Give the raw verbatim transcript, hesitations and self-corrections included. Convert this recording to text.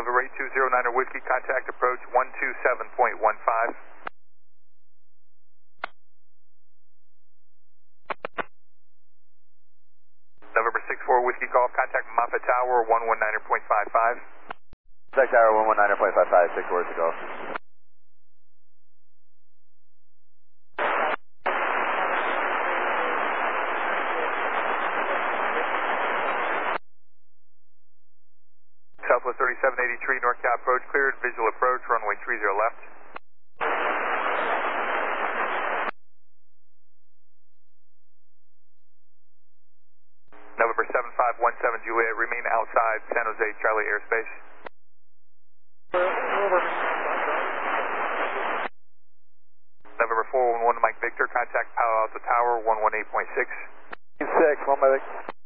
November eight two zero niner Whiskey, contact approach one two seven point one five. November six four Whiskey Golf, contact Moffett Tower one one niner point five five. Moffett Tower one one niner point five five, six four Whiskey Golf. Southwest thirty-seven eighty-three, NorCal approach cleared, visual approach, runway three zero left. November seven five one seven Juliet, remain outside San Jose Charlie airspace. November four one one Mike Victor, contact Palo Alto Tower one one eight point six. six, one by